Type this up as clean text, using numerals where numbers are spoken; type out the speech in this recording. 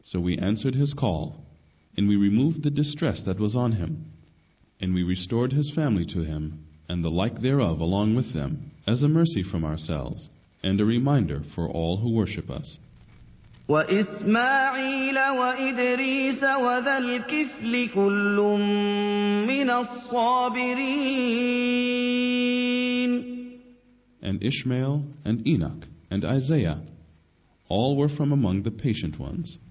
So we answered his call, and we removed the distress that was on him, and we restored his family to him, and the like thereof along with them, as a mercy from ourselves, and a reminder for all who worship us. وإسماعيل وإدريس وذا الكفل كل من الصابرين. And Ishmael and Enoch and Isaiah, all were from among the patient ones.